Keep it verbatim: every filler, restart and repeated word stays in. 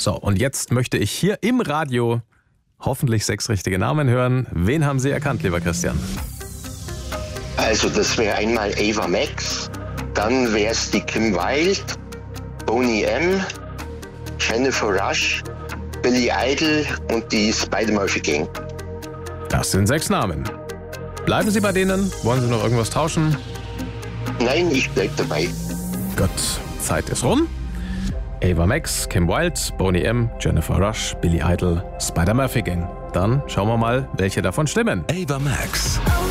So, und jetzt möchte ich hier im Radio hoffentlich sechs richtige Namen hören. Wen haben Sie erkannt, lieber Christian? Also das wäre einmal Ava Max, dann wäre es die Kim Wilde, Boney M., Jennifer Rush, Billy Idol und die Spider-Murphy Gang. Das sind sechs Namen. Bleiben Sie bei denen? Wollen Sie noch irgendwas tauschen? Nein, ich bleib dabei. Gut, Zeit ist rum. Ava Max, Kim Wilde, Boney M., Jennifer Rush, Billy Idol, Spider-Murphy Gang. Dann schauen wir mal, welche davon stimmen. Ava Max.